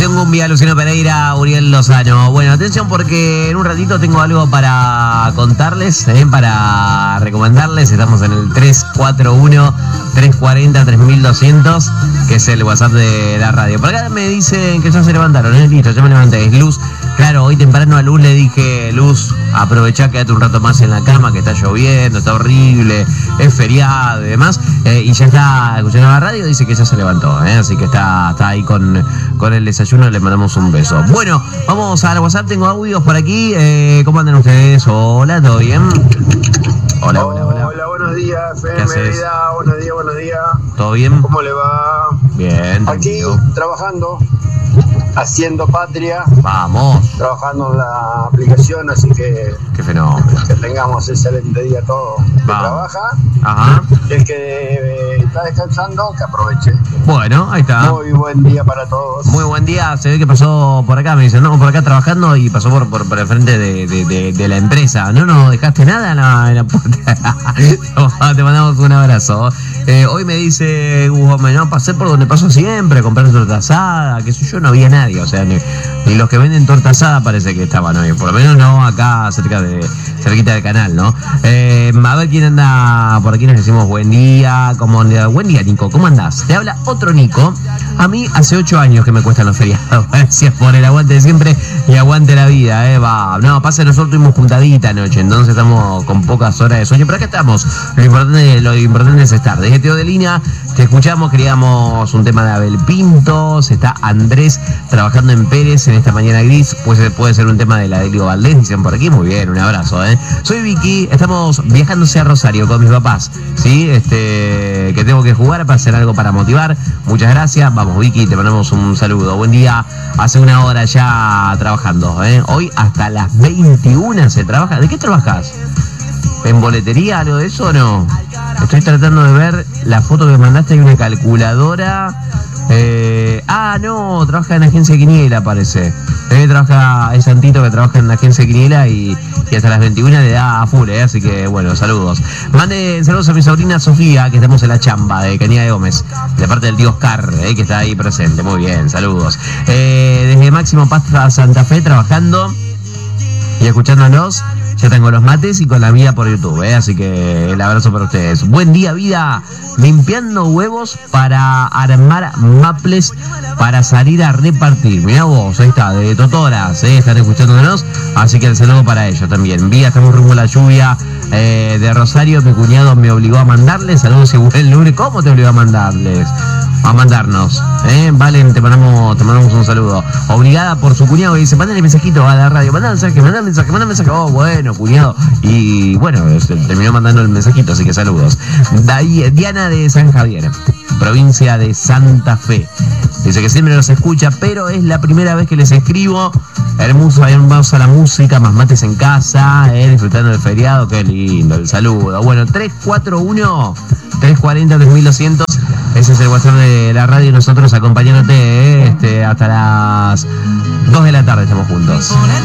Estación Cumbia, Luciano Pereira, Uriel Lozano. Bueno, atención porque en un ratito tengo algo para contarles, para recomendarles. Estamos en el 341-340-3200, que es el WhatsApp de la radio. Por acá me dicen que ya se levantaron, listo, ya me levanté. Es Luz. Claro, hoy temprano a Luz le dije, Luz, aprovechá, quédate un rato más en la cama, que está lloviendo, está horrible, es feriado y demás. Y ya está escuchando la radio, dice que ya se levantó, así que está ahí con el desayuno, le mandamos un beso. Bueno, vamos al WhatsApp, tengo audios por aquí. ¿Cómo andan ustedes? Hola, ¿todo bien? Hola. Hola, buenos días, ¿Qué haces? buenos días. ¿Todo bien? ¿Cómo le va? Bien, Aquí, tranquilo. trabajando, haciendo patria, Vamos, trabajando en la aplicación, así que qué fenómeno. que tengamos excelente día todos. El que Vamos. trabaja, Ajá, el que está descansando, que aproveche. bueno, ahí está. Muy buen día para todos. Muy buen día, se ve que pasó por acá, me dicen, no, por acá trabajando y pasó por el frente de la empresa. No dejaste nada en la puerta. Te mandamos un abrazo. Hoy me dice Hugo, no, pasé por donde paso siempre a comprar torta asada, qué sé yo, no había nadie, o sea, ni los que venden torta asada parece que estaban hoy, por lo menos no acá cerquita del canal, ¿no? A ver quién anda por aquí, nos decimos buen día, buen día, Nico, ¿cómo andás? Te habla otro Nico. A mí hace 8 años que me cuestan los feriados. Gracias por el aguante de siempre y aguante la vida, No, pasa, nosotros tuvimos puntadita anoche, entonces estamos con pocas horas de sueño, pero acá estamos. Lo importante es estar. Desde Teo de Línea te escuchamos, queríamos un tema de Abel Pintos, está Andrés trabajando en Pérez en esta mañana gris, pues puede ser un tema de la Delio Valdés, dicen por aquí, muy bien, un abrazo, Soy Vicky, estamos viajándose a Rosario con mis papás, ¿sí? Que tengo que jugar para hacer algo para motivar. Muchas gracias, vamos Vicky, te mandamos un saludo. Buen día, hace una hora ya trabajando, Hoy hasta las 21 se trabaja. ¿De qué trabajas? ¿En boletería, algo de eso o no? Estoy tratando de ver la foto que mandaste, hay una calculadora. No, trabaja en agencia Quiniela, parece. Es Santito que trabaja en la agencia Quiniela y hasta las 21 le da a full, así que bueno, saludos. Manden saludos a mi sobrina Sofía, que estamos en la chamba de Cañada de Gómez, de parte del tío Oscar, que está ahí presente. Muy bien, saludos. Desde Máximo Paz a Santa Fe trabajando y escuchándonos. Ya tengo los mates y con la vida por YouTube, así que el abrazo para ustedes. Buen día, vida. Limpiando huevos para armar maples para salir a repartir. Mirá vos, ahí está, de Totoras, están escuchándonos, así que el saludo para ellos también. Vida, estamos rumbo a la lluvia de Rosario. Mi cuñado me obligó a mandarles saludos y buen lunes. ¿Cómo te obligó a mandarles? A mandarnos, Valen, te mandamos un saludo. Obligada por su cuñado, que dice, mándale mensajito a la radio, manda mensaje. Oh, bueno, cuñado. Y bueno, terminó mandando el mensajito, así que saludos. Diana de San Javier, provincia de Santa Fe. Dice que siempre los escucha, pero es la primera vez que les escribo. Hermosa la música, más mates en casa, disfrutando del feriado, qué lindo, el saludo. Bueno, 341-340-3200, ese es el WhatsApp de la radio y nosotros acompañándote hasta las 2 de la tarde estamos juntos.